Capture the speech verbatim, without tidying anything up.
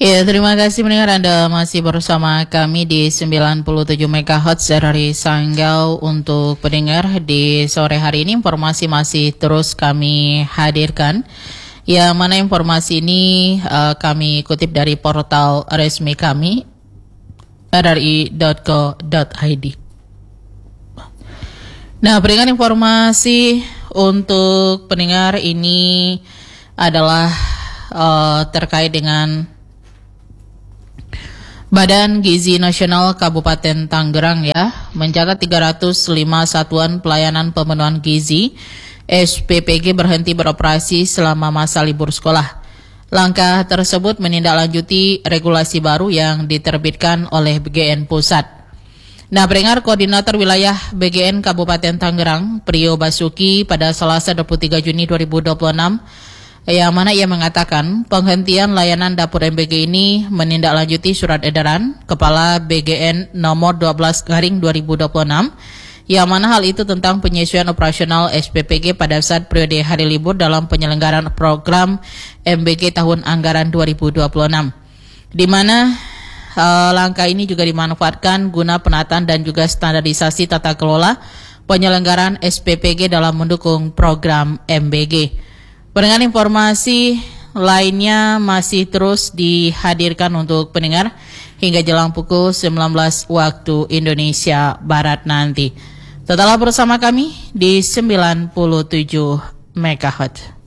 Ya, terima kasih mendengar Anda masih bersama kami di sembilan puluh tujuh megahertz dari Sanggau. Untuk pendengar di sore hari ini informasi masih terus kami hadirkan. Yang mana informasi ini uh, kami kutip dari portal resmi kami r r i dot co dot i d. Nah, pendengar, informasi untuk pendengar ini adalah uh, terkait dengan Badan Gizi Nasional Kabupaten Tangerang ya, mencatat tiga ratus lima satuan pelayanan pemenuhan gizi S P P G berhenti beroperasi selama masa libur sekolah. Langkah tersebut menindaklanjuti regulasi baru yang diterbitkan oleh B G N Pusat. Nah, pendengar, Koordinator Wilayah B G N Kabupaten Tangerang, Priyo Basuki, pada Selasa dua puluh tiga Juni dua ribu dua puluh enam, yang mana ia mengatakan penghentian layanan dapur M B G ini menindaklanjuti surat edaran Kepala B G N nomor dua belas garing dua ribu dua puluh enam, yang mana hal itu tentang penyesuaian operasional S P P G pada saat periode hari libur dalam penyelenggaraan program M B G tahun anggaran dua ribu dua puluh enam, di mana uh, langkah ini juga dimanfaatkan guna penataan dan juga standarisasi tata kelola penyelenggaraan S P P G dalam mendukung program M B G. Pendengar, informasi lainnya masih terus dihadirkan untuk pendengar hingga jelang pukul sembilan belas waktu Indonesia Barat nanti. Tetaplah bersama kami di sembilan puluh tujuh megahertz.